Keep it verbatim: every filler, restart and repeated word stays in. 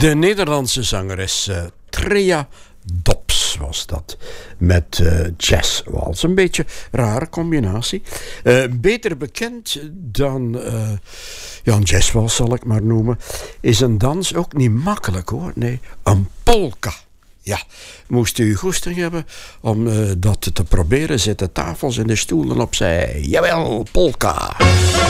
De Nederlandse zangeres uh, Trea Dops was dat. Met uh, jazzwals. Een beetje rare combinatie. Uh, beter bekend dan uh, ja, een jazzwals zal ik maar noemen. Is een dans ook niet makkelijk hoor. Nee, een polka. Ja, moest u goesting hebben om uh, dat te proberen, zitten tafels en de stoelen opzij. Jawel, polka.